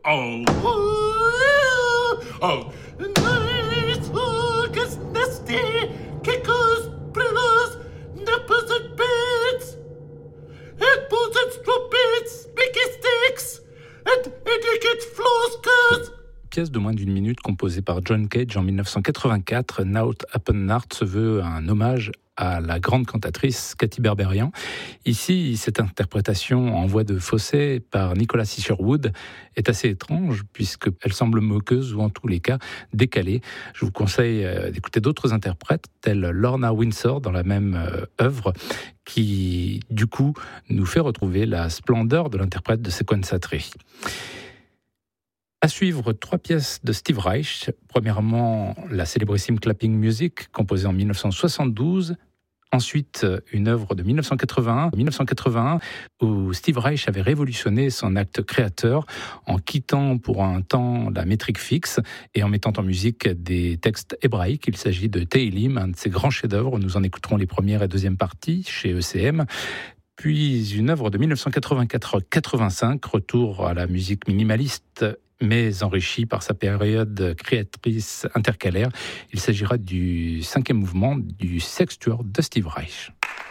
Oh, oh, nice, is nasty, kickers, brillers, nippers and bits, headballs and strumpets, Mickey sticks, and etiquette floskers. Pièce de moins d'une minute composée par John Cage en 1984, Naut Appennacht se veut un hommage à la grande cantatrice Katy Berberian. Ici, cette interprétation en voix de fausset par Nicholas Isherwood est assez étrange puisqu'elle semble moqueuse ou en tous les cas décalée. Je vous conseille d'écouter d'autres interprètes tels Lorna Windsor dans la même œuvre qui, du coup, nous fait retrouver la splendeur de l'interprète de Sequenzatrice. À suivre, 3 pièces de Steve Reich. Premièrement, la célébrissime Clapping Music, composée en 1972. Ensuite, une œuvre de 1981, où Steve Reich avait révolutionné son acte créateur en quittant pour un temps la métrique fixe et en mettant en musique des textes hébraïques. Il s'agit de Tehillim, un de ses grands chefs-d'œuvre. Nous en écouterons les premières et deuxièmes parties chez ECM. Puis une œuvre de 1984-85, retour à la musique minimaliste, mais enrichie par sa période créatrice intercalaire. Il s'agira du 5e mouvement du sextuor de Steve Reich.